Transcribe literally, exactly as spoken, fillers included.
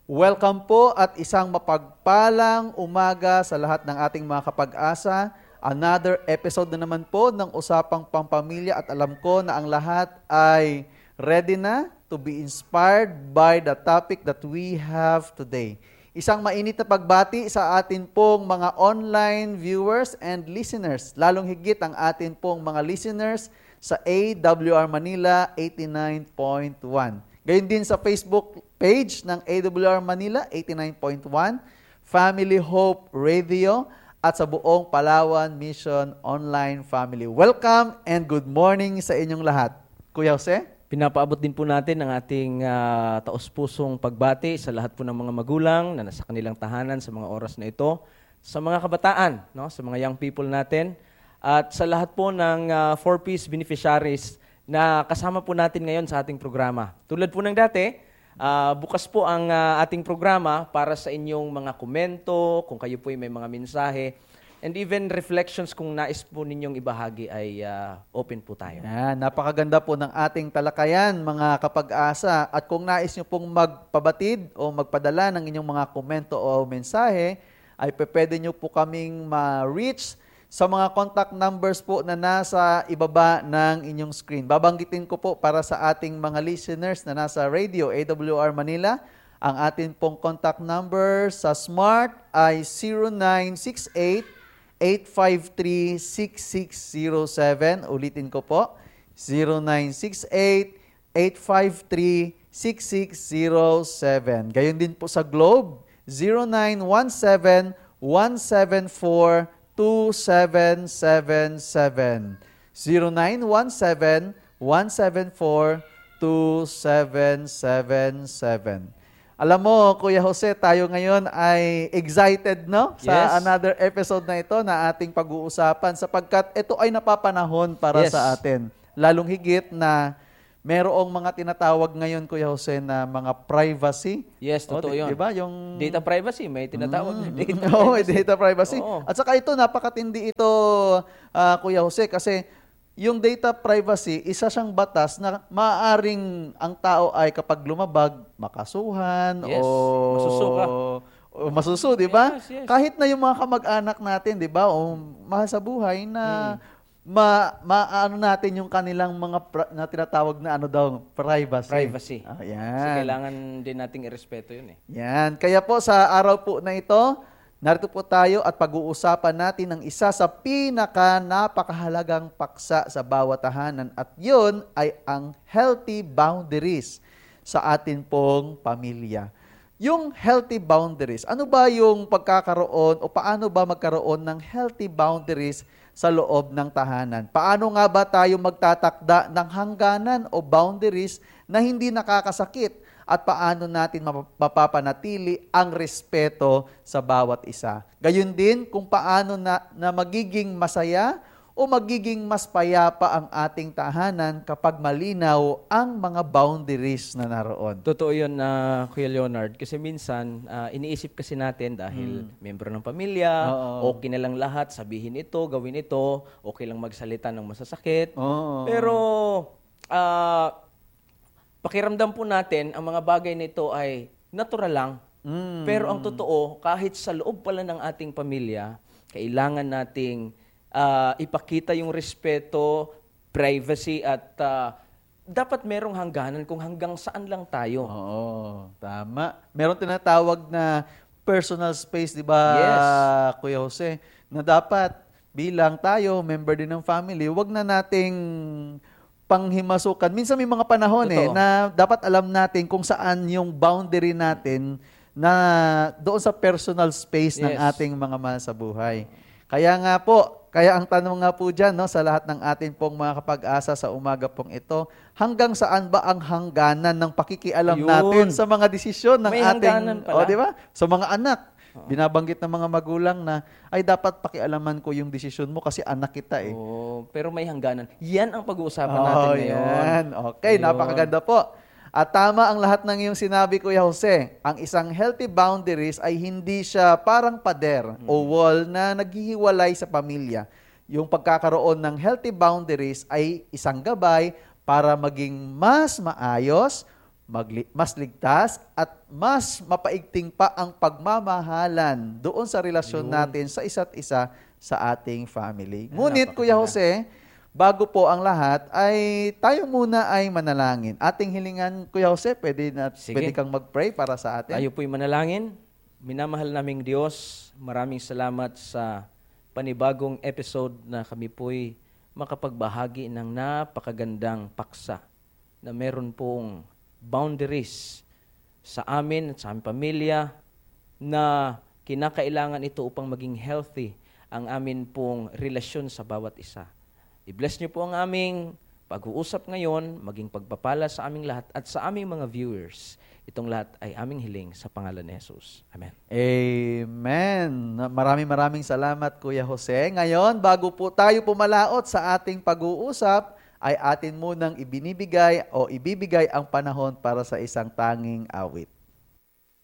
Welcome po at isang mapagpalang umaga sa lahat ng ating mga kapag-asa. Another episode na naman po ng Usapang Pampamilya at alam ko na ang lahat ay ready na to be inspired by the topic that we have today. Isang mainit na pagbati sa atin pong mga online viewers and listeners, lalong higit ang atin pong mga listeners sa A W R Manila eighty-nine point one. Gayon din sa Facebook page ng A W R Manila eighty-nine point one, Family Hope Radio, at sa buong Palawan Mission Online Family. Welcome and good morning sa inyong lahat. Kuya Jose? Pinapaabot din po natin ang ating uh, taos-pusong pagbati sa lahat po ng mga magulang na nasa kanilang tahanan sa mga oras na ito, sa mga kabataan, no, sa mga young people natin, at sa lahat po ng uh, four-piece beneficiaries na kasama po natin ngayon sa ating programa. Tulad po ng dati, uh, bukas po ang uh, ating programa para sa inyong mga komento, kung kayo po ay may mga mensahe, and even reflections kung nais po ninyong ibahagi ay uh, open po tayo. Yan, napakaganda po ng ating talakayan, mga kapag-asa. At kung nais nyo pong magpabatid o magpadala ng inyong mga komento o mensahe, ay pwede nyo po kaming ma-reach sa mga contact numbers po na nasa ibaba ng inyong screen. Babanggitin ko po para sa ating mga listeners na nasa radio A W R Manila. Ang atin pong contact number sa Smart ay zero nine six eight, eight five three, six six zero seven. Ulitin ko po, zero nine six eight, eight five three, six six zero seven. Gayon din po sa Globe, zero nine one seven, one seven four, two seven seven seven. zero nine one seven, one seven four, two seven seven seven. Alam mo, Kuya Jose, tayo ngayon ay excited, no? Sa Yes. another episode na ito na ating pag-uusapan sapagkat ito ay napapanahon para Yes. sa atin. Lalong higit na merong mga tinatawag ngayon, Kuya Jose, na mga privacy. Yes, O, totoo di- yun. Diba? Yung Data privacy, may tinatawag na data Oo, privacy. data privacy. Oo. At saka ito, napakatindi ito, ah, Kuya Jose, kasi yung data privacy, isa siyang batas na maaaring ang tao ay kapag lumabag, makasuhan Yes, o masusuka. o masusu, di ba? Yes, yes. Kahit na yung mga kamag-anak natin, di ba, o mahal sa buhay na Hmm. ma maano natin yung kanilang mga pra- na tinatawag na ano daw, privacy. Privacy. Ayan. Kasi kailangan din nating irespeto yun eh. Yan. Kaya po sa araw po na ito, narito po tayo at pag-uusapan natin ang isa sa pinaka napakahalagang paksa sa bawat tahanan at yun ay ang healthy boundaries sa atin pong pamilya. Yung healthy boundaries, ano ba yung pagkakaroon o paano ba magkaroon ng healthy boundaries sa loob ng tahanan? Paano nga ba tayo magtatakda ng hangganan o boundaries na hindi nakakasakit? At paano natin map- mapapanatili ang respeto sa bawat isa? Gayun din kung paano na, na magiging masaya o magiging mas payapa ang ating tahanan kapag malinaw ang mga boundaries na naroon. Totoo yun, na Kuya Leonard. Kasi minsan, ah, iniisip kasi natin dahil membro ng pamilya, Oo. okay na lang lahat, sabihin ito, gawin ito, okay lang magsalita ng masasakit. Oo. Pero, ah, pakiramdam po natin, ang mga bagay nito ay natural lang. Mm. Pero ang totoo, kahit sa loob pala ng ating pamilya, kailangan nating ah, ipakita yung respeto, privacy, at ah, dapat merong hangganan kung hanggang saan lang tayo. Oo, tama. Meron tinatawag na personal space, di ba, Yes. Kuya Jose? Na dapat bilang tayo, member din ng family, wag na nating panghimasukan. Minsan may mga panahon eh, Totoo. na dapat alam natin kung saan yung boundary natin na doon sa personal space ng Yes. ating mga mahal sa buhay. Kaya nga po, kaya ang tanong nga po dyan, no, sa lahat ng atin pong mga kapag-asa sa umaga pong ito, hanggang saan ba ang hangganan ng pakikialam Ayun. natin sa mga desisyon ng May ating, hangganan pala. o di ba? Sa mga anak. Binabanggit ng mga magulang na, ay dapat pakialaman ko yung desisyon mo kasi anak kita eh. Oo, pero may hangganan. Yan ang pag-uusapan Oh, natin ngayon. yan. Okay, Ayun. napakaganda po. At tama ang lahat ng iyong sinabi, Kuya Jose. Ang isang healthy boundaries ay hindi siya parang pader o wall na naghihiwalay sa pamilya. Yung pagkakaroon ng healthy boundaries ay isang gabay para maging mas maayos, magli- mas ligtas at mas mapaigting pa ang pagmamahalan doon sa relasyon Yun. natin sa isa't isa sa ating family. Ngunit, Kuya napakaganda. Jose, bago po ang lahat, ay tayo muna ay manalangin. Ating hilingan, Kuya Jose, pwede, na, Sige. pwede kang mag-pray para sa atin? Tayo po'y manalangin. Minamahal naming Diyos, maraming salamat sa panibagong episode na kami po'y makapagbahagi ng napakagandang paksa na meron pong boundaries sa amin at sa aming pamilya na kinakailangan ito upang maging healthy ang amin pong relasyon sa bawat isa. I-bless niyo po ang aming pag-uusap ngayon, maging pagpapala sa aming lahat at sa aming mga viewers. Itong lahat ay aming hiling sa pangalan ni Jesus. Amen. Amen. Maraming maraming salamat, Kuya Jose. Ngayon, bago po tayo pumalaot sa ating pag-uusap, ay atin munang ibinibigay o ibibigay ang panahon para sa isang tanging awit.